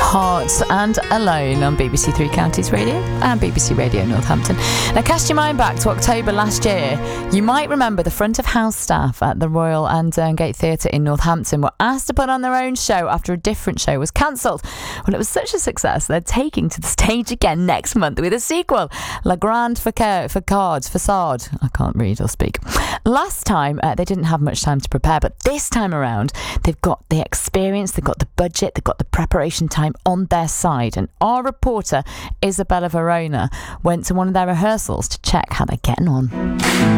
Hearts and Alone on BBC Three Counties Radio and BBC Radio Northampton. Now, cast your mind back to October last year. You might remember the front of house staff at the Royal Gate Theatre in Northampton were asked to put on their own show after a different show was cancelled. Well, it was such a success, they're taking to the stage again next month with a sequel, La Grande Facade. I can't read or speak. Last time, they didn't have much time to prepare, but this time around, they've got the experience, they've got the budget, they've got the preparation time on their side. And our reporter, Isabella Verona, went to one of their rehearsals to check how they're getting on.